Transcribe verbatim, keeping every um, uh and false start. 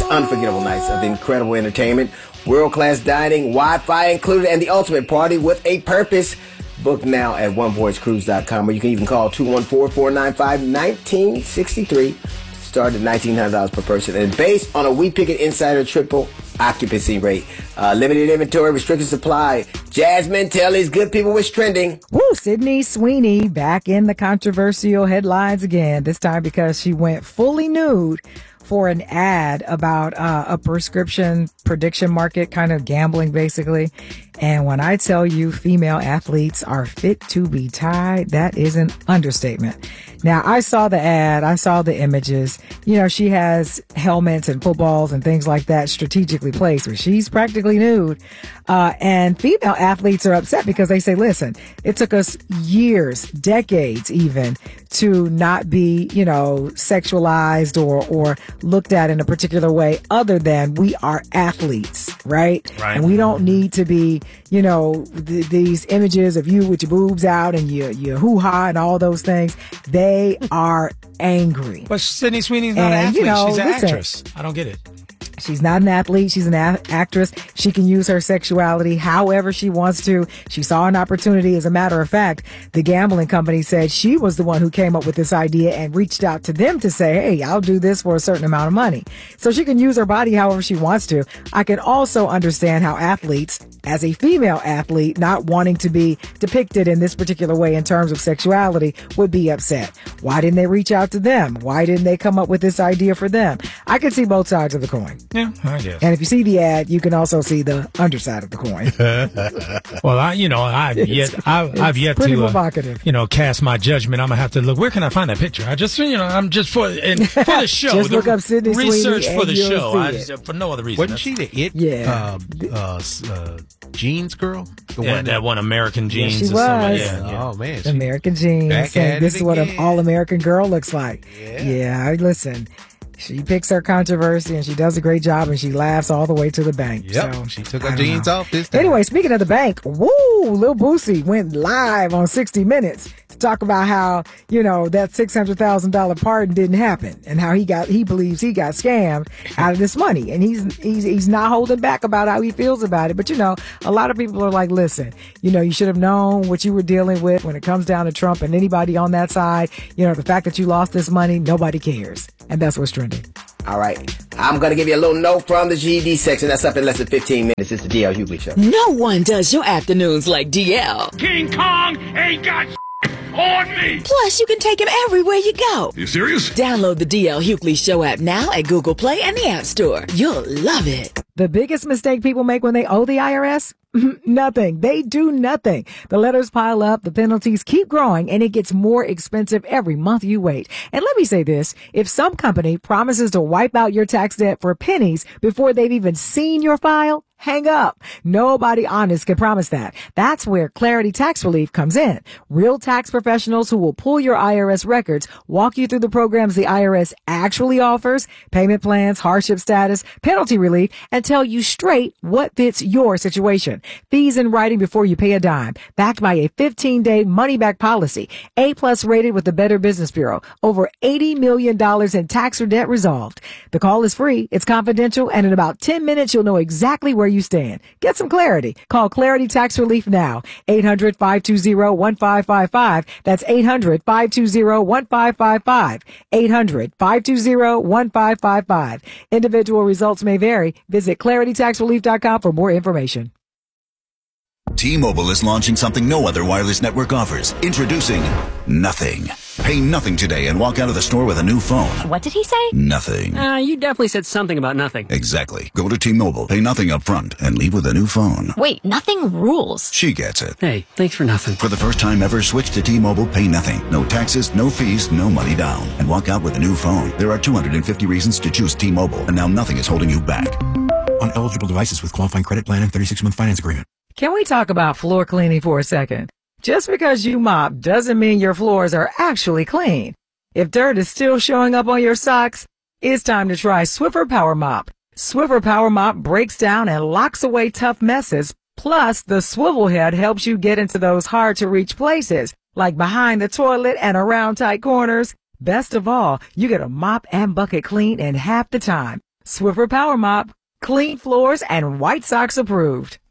unforgettable nights of incredible entertainment, world-class dining, Wi-Fi included, and the ultimate party with a purpose. Book now at one voyage cruise dot com, or you can even call two one four, four nine five, one nine six three. Start at nineteen hundred dollars per person, and based on a We Pick It Insider triple occupancy rate. Uh, limited inventory, restricted supply. Jasmine, tell these good people what's trending. Woo, Sydney Sweeney back in the controversial headlines again, this time because she went fully nude for an ad about uh, a prescription prediction market, kind of gambling basically. And when I tell you female athletes are fit to be tied, that is an understatement. Now, I saw the ad. I saw the images. You know, she has helmets and footballs and things like that strategically placed where she's practically nude. Uh, and female athletes are upset because they say, listen, it took us years, decades even, to not be, you know, sexualized or, or looked at in a particular way other than we are athletes, right? Right. And we don't need to be, you know, th- these images of you with your boobs out and your, your hoo-ha and all those things. They are angry. But Sydney Sweeney's not And, an athlete. you know, She's an listen, actress. I don't get it. She's not an athlete. She's an a- actress. She can use her sexuality however she wants to. She saw an opportunity. As a matter of fact, the gambling company said she was the one who came up with this idea and reached out to them to say, hey, I'll do this for a certain amount of money. So she can use her body however she wants to. I can also understand how athletes, as a female athlete, not wanting to be depicted in this particular way in terms of sexuality, would be upset. Why didn't they reach out to them? Why didn't they come up with this idea for them? I can see both sides of the coin. Yeah, I guess. And if you see the ad, you can also see the underside of the coin. Well, I, you know, I've yet, I, I've yet pretty to, uh, provocative. you know, cast my judgment. I'm gonna have to look. Where can I find that picture? I just, you know, I'm just for and for the show. Just the look up Sydney research Sweeney for the and you'll show. see I it. just, for no other reason. Wasn't she the it? Yeah. Uh, uh, s- uh, jeans girl. The Yeah, one that one American Yeah, Jeans. she or something. was. Yeah, yeah. Oh man. The American Jeans, Back saying at this it is what an again. all-American girl looks like. Yeah. Yeah, listen. She picks her controversy and she does a great job and she laughs all the way to the bank. Yep. So, She took I her don't jeans know. off this time. Anyway, speaking of the bank, woo, Lil Boosie went live on sixty minutes to talk about how, you know, that six hundred thousand dollars pardon didn't happen and how he got, he believes he got scammed out of this money. And he's, he's, he's not holding back about how he feels about it. But, you know, a lot of people are like, listen, you know, you should have known what you were dealing with when it comes down to Trump and anybody on that side. You know, the fact that you lost this money, nobody cares. And that's what's trending. All right. I'm going to give you a little note from the G E D section. That's up in less than fifteen minutes. It's the D L Hughley Show. No one does your afternoons like D L. King Kong ain't got on me. Plus, you can take him everywhere you go. You serious? Download the D L Hughley Show app now at Google Play and the App Store. You'll love it. The biggest mistake people make when they owe the I R S? Nothing. They do nothing. The letters pile up, the penalties keep growing, and it gets more expensive every month you wait. And let me say this, if some company promises to wipe out your tax debt for pennies before they've even seen your file, hang up. Nobody honest can promise that. That's where Clarity Tax Relief comes in. Real tax professionals who will pull your I R S records, walk you through the programs the I R S actually offers, payment plans, hardship status, penalty relief, and tell you straight what fits your situation. Fees in writing before you pay a dime. Backed by a fifteen-day money-back policy. A-plus rated with the Better Business Bureau. Over eighty million dollars in tax or debt resolved. The call is free. It's confidential. And in about ten minutes, you'll know exactly where you stand. Get some clarity. Call Clarity Tax Relief now. eight hundred, five two zero, one five five five. That's eight hundred, five two zero, one five five five. eight hundred, five two zero, one five five five. Individual results may vary. Visit clarity tax relief dot com for more information. T-Mobile is launching something no other wireless network offers. Introducing Nothing. Pay nothing today and walk out of the store with a new phone. What did he say? Nothing. Uh, you definitely said something about nothing. Exactly. Go to T-Mobile, pay nothing up front, and leave with a new phone. Wait, nothing rules. She gets it. Hey, thanks for nothing. For the first time ever, switch to T-Mobile, pay nothing. No taxes, no fees, no money down. And walk out with a new phone. There are two hundred fifty reasons to choose T-Mobile, and now nothing is holding you back. On eligible devices with qualifying credit plan and thirty-six month finance agreement. Can we talk about floor cleaning for a second? Just because you mop doesn't mean your floors are actually clean. If dirt is still showing up on your socks, it's time to try Swiffer Power Mop. Swiffer Power Mop breaks down and locks away tough messes. Plus, the swivel head helps you get into those hard to reach places, like behind the toilet and around tight corners. Best of all, you get a mop and bucket clean in half the time. Swiffer Power Mop, clean floors and White Sox approved.